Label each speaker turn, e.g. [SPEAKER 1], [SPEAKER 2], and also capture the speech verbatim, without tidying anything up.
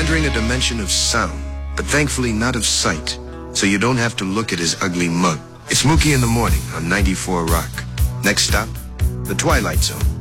[SPEAKER 1] entering a dimension of sound, but thankfully not of sight, so you don't have to look at his ugly mug. It's Mookie in the Morning on ninety-four Rock. Next stop, the Twilight Zone.